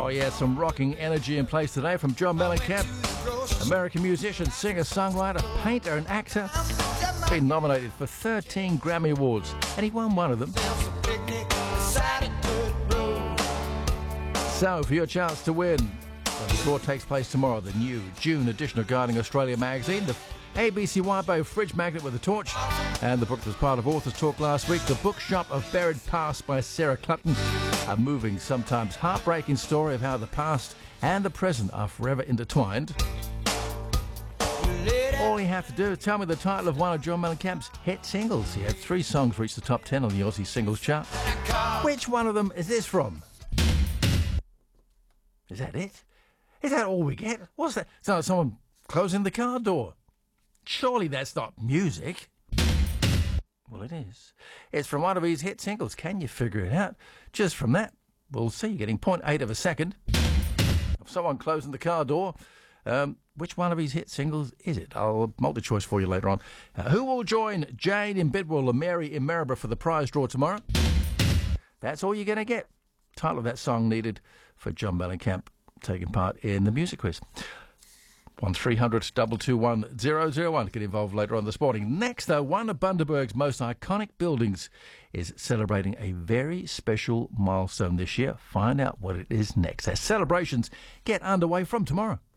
Oh yeah, some rocking energy in place today from John Mellencamp, American musician, singer, songwriter, painter and actor. Been nominated for 13 Grammy Awards and he won one of them. So for your chance to win, the draw takes place tomorrow. The new June edition of Guiding Australia magazine, the ABC Waibo fridge magnet with a torch, and the book that was part of Authors Talk last week, The Bookshop of Buried Past by Sarah Clutton. A moving, sometimes heartbreaking story of how the past and the present are forever intertwined. All you have to do is tell me the title of one of John Mellencamp's hit singles. He had 3 songs reach the top 10 on the Aussie Singles Chart. Which one of them is this from? Is that it? Is that all we get? What's that? It's like someone closing the car door. Surely that's not music. Well, it is. It's from one of his hit singles. Can you figure it out? Just from that, we'll see. You're getting 0.8 of a second of someone closing the car door. Which one of his hit singles is it? I'll multi-choice for you later on. Who will join Jane in Bidwell and Mary in Maryborough for the prize draw tomorrow? That's all you're going to get. Title of that song needed for John Mellencamp taking part in the music quiz. 1300 221 001 to get involved later on this morning. Next, though, one of Bundaberg's most iconic buildings is celebrating a very special milestone this year. Find out what it is next. As celebrations get underway from tomorrow.